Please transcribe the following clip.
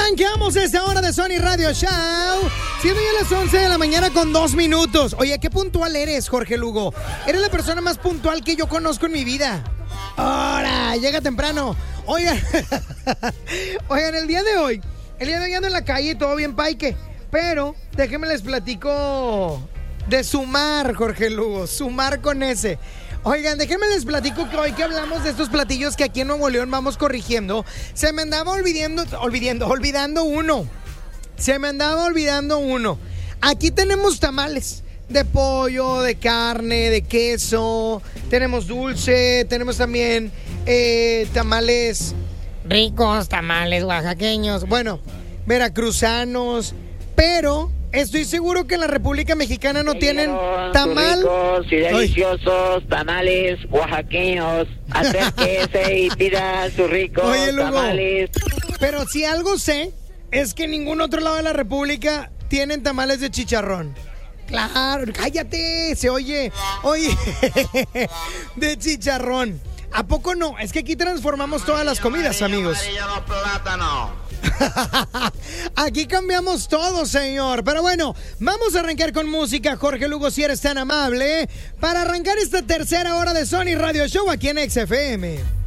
Arrancamos esta hora de Sony Radio Show. Siendo ya las 11 de la mañana con 2 minutos. Oye, qué puntual eres, Jorge Lugo. Eres la persona más puntual que yo conozco en mi vida. Ahora, llega temprano. Oigan, el día de hoy ando en la calle, todo bien paique. Pero déjenme les platico de sumar, Jorge Lugo. Sumar con ese. Oigan, déjenme les platico que hoy que hablamos de estos platillos que aquí en Nuevo León vamos corrigiendo, se me andaba olvidando uno. Se me andaba olvidando uno. Aquí tenemos tamales de pollo, de carne, de queso, tenemos dulce, tenemos también tamales ricos, tamales oaxaqueños, bueno, veracruzanos, pero estoy seguro que en la República Mexicana no tienen tamal. Ricos y deliciosos tamales oaxaqueños. Acérquese y pida sus ricos tamales. Pero si algo sé, es que en ningún otro lado de la República tienen tamales de chicharrón. Claro, cállate, se oye, de chicharrón. ¿A poco no? Es que aquí transformamos todas las comidas, amigos. Aquí cambiamos todo, señor. Pero bueno, vamos a arrancar con música, Jorge Lugo, si eres tan amable, para arrancar esta tercera hora de Sony Radio Show aquí en XFM.